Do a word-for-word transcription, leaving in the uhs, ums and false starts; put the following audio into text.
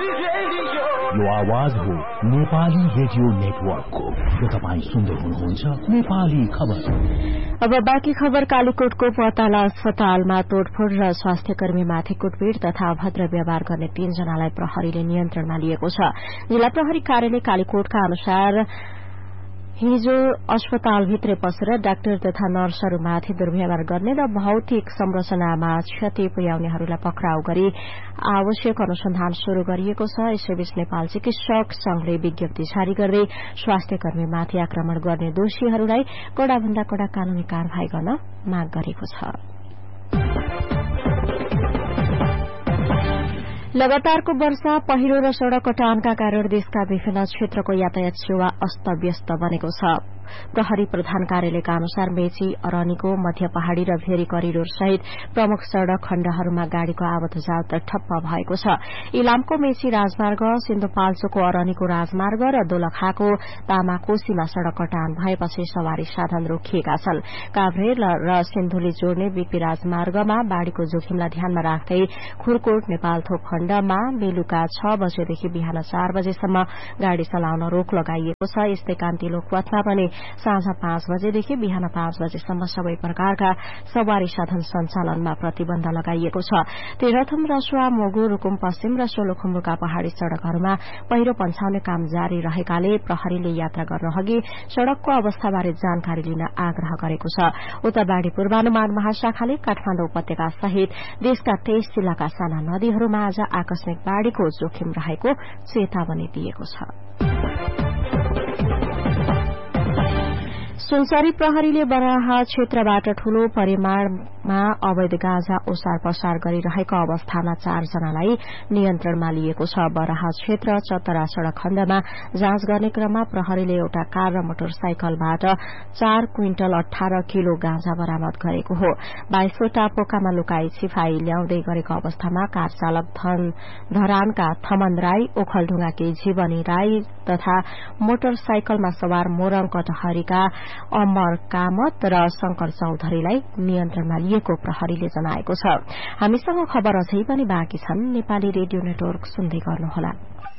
यो आवाज हो नेपाली रेडियो नेटवर्कको र तपाईँ सुन्दै हुनुहुन्छ नेपाली खबर। अब बाँकी खबर। कालीकोटको पताला अस्पतालमा तोडफोड़ र स्वास्थ्य कर्मीमाथि कुटपिट तथा अभद्र व्यवहार गर्ने तीनजनालाई प्रहरीले नियन्त्रणमा लिएको छ। जिल्ला प्रहरी कार्यालय कालीकोटका अनुसार हिजो अस्पतालभित्र पसेर डाक्टर तथा नर्सहरूमाथि दुर्व्यवहार गर्ने र भौतिक संरचनामा क्षति पुर्याउनेहरूलाई पक्राउ गरी आवश्यक अनुसन्धान शुरू गरिएको छ। यसैबीच नेपाल चिकित्सक संघले विज्ञप्ति जारी गर्दै स्वास्थ्य कर्मीमाथि आक्रमण गर्ने दोषीहरूलाई कड़ाभन्दा कड़ा कानूनी कार्यवाही गर्न माग गरेको छ। लगातारको वर्षा, पहिरो र सड़क कटानका कारण देशका विभिन्न क्षेत्रको यातायात सेवा अस्तव्यस्त बनेको छ। प्रहरी प्रधान कार्यालयका अनुसार मेची, अरनीको मध्य पहाड़ी र भेरी करिडोर सहित प्रमुख सड़क खण्डहरूमा गाड़ीको आवत जावत ठप्प भएको छ। इलामको मेची राजमार्ग, सिन्धुपाल्चोकको अरनीको राजमार्ग र दोलखाको तामाकोशीमा सड़क कटान भएपछि सवारी साधन रोकिएका छन्। काभ्रे र सिन्धुली जोड्ने बीपी राजमार्गमा बाढ़ीको जोखिमलाई ध्यानमा राख्दै खुरकोट नेपालथोक खण्डमा बेलुका छ बजेदेखि बिहान चार बजेसम्म गाड़ी चलाउन रोक लगाइएको छ। यस्तै कान्ति लोकपथमा पनि साँझ पाँच बजेदेखि बिहान पाँच बजेसम्म सबै प्रकारका सवारी साधन सञ्चालनमा प्रतिबन्ध लगाइएको छ। तेह्रथुम, रसुवा, मोगु, रूकुम पश्चिम र सोलुखुम्बुका पहाड़ी सड़कहरूमा पहिरो पन्छाउने काम जारी रहेकाले प्रहरीले यात्रा गर्नअघि सड़कको अवस्थाबारे जानकारी लिन आग्रह गरेको छ। उता बाढ़ी पूर्वानुमान महाशाखाले काठमाडौँ उपत्यका सहित देशका तेइस जिल्लाका साना नदीहरूमा आज आकस्मिक बाढ़ीको जोखिम रहेको चेतावनी दिएको छ। सुनसरी प्रहरीले बराहा क्षेत्रबाट ठूलो परिमाणमा अवैध गाँजा ओसार पसार गरिरहेको अवस्थामा चारजनालाई नियन्त्रणमा लिएको छ। बराहा क्षेत्र चतरा सड़क खण्डमा जाँच गर्ने क्रममा प्रहरीले एउटा कार र मोटरसाइकलबाट चार क्विन्टल अठार किलो गाँजा बरामद गरेको हो। बाइसवटा पोकामा लुकाई छिपाई ल्याउँदै गरेको अवस्थामा कार चालक धरानका थमन राई, ओखलढुंगाकी जीवनी राई तथा मोटरसाइकलमा सवार मोरङ कटहरीका अमर कामत र शंकर चौधरीलाई नियन्त्रणमा लिएको प्रहरीले जनाएको छ। हामीसँग खबर अझै पनि बाँकी छन्। नेपाली रेडियो नेटवर्क सुन्दै गर्नुहोला।